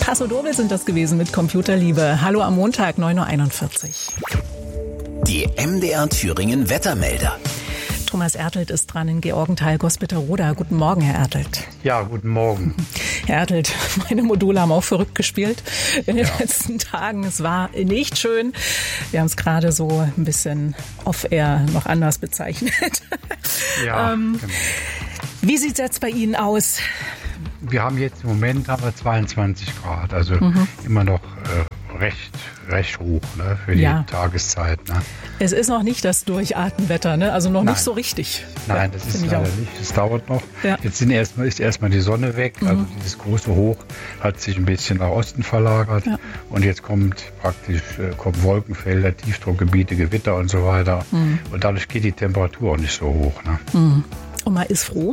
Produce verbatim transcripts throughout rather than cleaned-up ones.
Paso Doble sind das gewesen mit Computerliebe. Hallo am Montag, neun Uhr einundvierzig. Die M D R Thüringen Wettermelder. Thomas Ertelt ist dran in Georgenthal, Gospitteroda. Guten Morgen, Herr Ertelt. Ja, guten Morgen. Herr Ertelt, meine Module haben auch verrückt gespielt in den ja. letzten Tagen. Es war nicht schön. Wir haben es gerade so ein bisschen off-air noch anders bezeichnet. Ja, ähm, genau. Wie sieht es jetzt bei Ihnen aus? Wir haben jetzt im Moment haben wir zweiundzwanzig Grad, also mhm. immer noch äh, recht, recht hoch, ne, für die ja. Tageszeit. Ne. Es ist noch nicht das Durchatmenwetter, ne? Also noch Nein. nicht so richtig. Nein, das ist leider nicht. Das dauert noch. Ja. Jetzt sind erstmal, ist erstmal die Sonne weg. Mhm. Also dieses große Hoch hat sich ein bisschen nach Osten verlagert. Ja. Und jetzt kommt praktisch äh, kommen Wolkenfelder, Tiefdruckgebiete, Gewitter und so weiter. Mhm. Und dadurch geht die Temperatur auch nicht so hoch. Ne. Mhm. Und man ist froh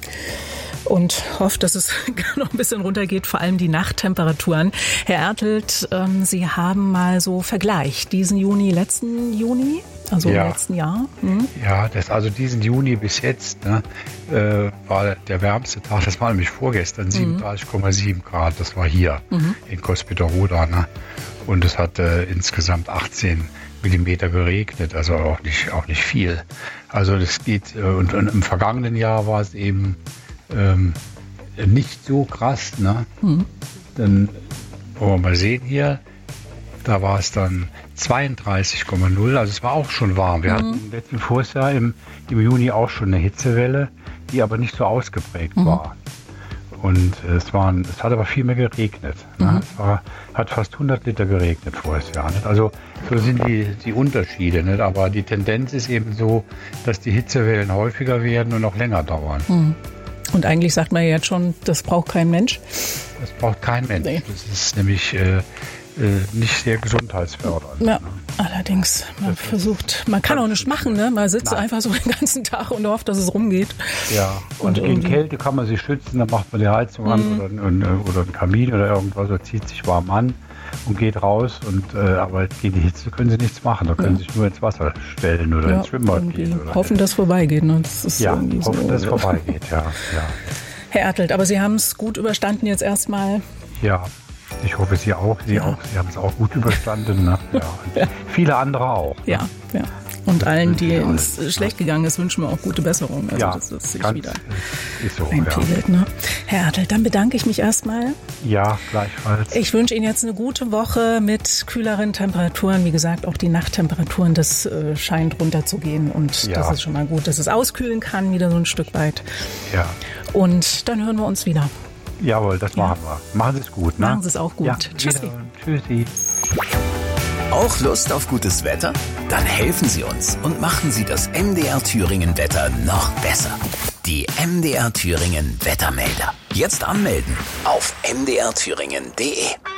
und hofft, dass es noch ein bisschen runtergeht, vor allem die Nachttemperaturen. Herr Ertelt, ähm, Sie haben mal so Vergleich, diesen Juni, letzten Juni, also ja. im letzten Jahr. Mhm. Ja, das, also diesen Juni bis jetzt ne, äh, war der wärmste Tag, das war nämlich vorgestern, siebenunddreißig Komma sieben Grad, das war hier mhm. in Gospitteroda. Ne? Und es hat äh, insgesamt achtzehn Millimeter geregnet, also auch nicht, auch nicht viel. Also das geht, äh, und, und im vergangenen Jahr war es eben Ähm, nicht so krass, ne? Mhm. Dann wollen wir mal sehen hier, da war es dann zweiunddreißig Komma null, also es war auch schon warm. Wir mhm. hatten im letzten Vorjahr im, im Juni auch schon eine Hitzewelle, die aber nicht so ausgeprägt mhm. war. Und es, waren, es hat aber viel mehr geregnet. Mhm. Ne? Es war, hat fast hundert Liter geregnet vorher Jahr. Nicht? Also so sind die, die Unterschiede. Nicht? Aber die Tendenz ist eben so, dass die Hitzewellen häufiger werden und auch länger dauern. Mhm. Und eigentlich sagt man ja jetzt schon, das braucht kein Mensch. Das braucht kein Mensch. Nee. Das ist nämlich äh, äh, nicht sehr gesundheitsfördernd. Ja, ne? Allerdings. Man das versucht, man kann auch nichts machen, ne? Man sitzt Nein. einfach so den ganzen Tag und hofft, dass es rumgeht. Ja, und, und gegen Kälte kann man sich schützen, dann macht man die Heizung mhm. an oder, oder einen Kamin oder irgendwas, oder zieht sich warm an und geht raus. Und äh, aber gegen die Hitze können sie nichts machen. Da können ja. sich nur ins Wasser stellen oder ja, ins Schwimmbad gehen. Oder hoffen, dass es vorbeigeht. Ne? Das ist ja, irgendwie hoffen, so, dass es vorbeigeht, ja, ja. Herr Ertelt, aber Sie haben es gut überstanden jetzt erstmal. Ja, ich hoffe, Sie auch. Sie, ja. auch. Sie haben es auch gut überstanden. Ne? Ja. ja. Viele andere auch. Ne? Ja, ja. Und allen, die es schlecht gegangen ist, wünschen wir auch gute Besserung. Also, ja, dass es sich ganz, wieder ist so, einpegelt. Ja. Ne? Herr Ertelt, dann bedanke ich mich erstmal. Ja, gleichfalls. Ich wünsche Ihnen jetzt eine gute Woche mit kühleren Temperaturen. Wie gesagt, auch die Nachttemperaturen, das äh, scheint runterzugehen. Und ja. das ist schon mal gut, dass es auskühlen kann, wieder so ein Stück weit. Ja. Und dann hören wir uns wieder. Jawohl, das machen ja. wir. Machen Sie es gut. Ne? Machen Sie es auch gut. Ja, Tschüssi. Tschüssi. Auch Lust auf gutes Wetter? Dann helfen Sie uns und machen Sie das M D R Thüringen Wetter noch besser. Die M D R Thüringen Wettermelder. Jetzt anmelden auf m d r thüringen punkt d e.